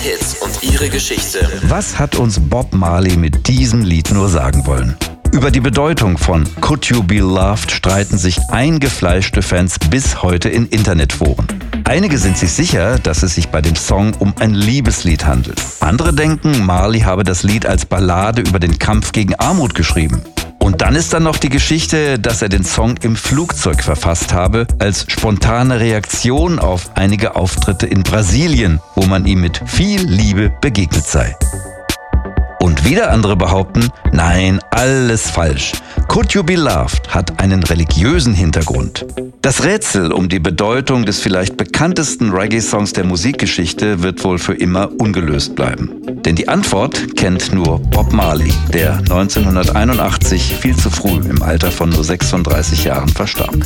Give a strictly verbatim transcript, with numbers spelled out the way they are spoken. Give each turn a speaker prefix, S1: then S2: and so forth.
S1: Hits und ihre Geschichte.
S2: Was hat uns Bob Marley mit diesem Lied nur sagen wollen? Über die Bedeutung von Could You Be Loved streiten sich eingefleischte Fans bis heute in Internetforen. Einige sind sich sicher, dass es sich bei dem Song um ein Liebeslied handelt. Andere denken, Marley habe das Lied als Ballade über den Kampf gegen Armut geschrieben. Und dann ist da noch die Geschichte, dass er den Song im Flugzeug verfasst habe, als spontane Reaktion auf einige Auftritte in Brasilien, wo man ihm mit viel Liebe begegnet sei. Und wieder andere behaupten, nein, alles falsch. Could You Be Loved hat einen religiösen Hintergrund. Das Rätsel um die Bedeutung des vielleicht bekanntesten Reggae-Songs der Musikgeschichte wird wohl für immer ungelöst bleiben. Denn die Antwort kennt nur Bob Marley, der neunzehnhunderteinundachtzig viel zu früh im Alter von nur sechsunddreißig Jahren verstarb.